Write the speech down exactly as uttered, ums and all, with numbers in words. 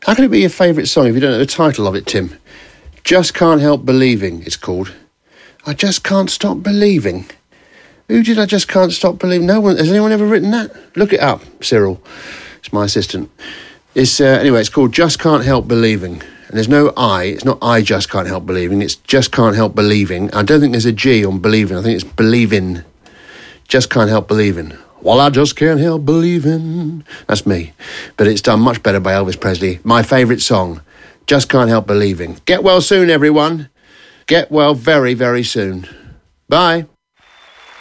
How can it be your favourite song if you don't know the title of it, Tim? Just Can't Help Believing, it's called. I just can't stop believing. Who did I just can't stop believing? No one. Has anyone ever written that? Look it up, Cyril. It's my assistant. It's uh, anyway, it's called Just Can't Help Believing. And there's no I. It's not I just can't help believing. It's just can't help believing. I don't think there's a G on believing. I think it's believing. Just can't help believing. Well, I just can't help believing. That's me. But it's done much better by Elvis Presley. My favourite song. Just can't help believing. Get well soon, everyone. Get well very, very soon. Bye.